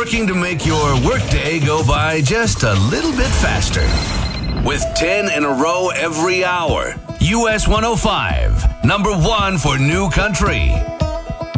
working to make your workday go by just a little bit faster. With 10 in a row every hour. US 105, number one for new country.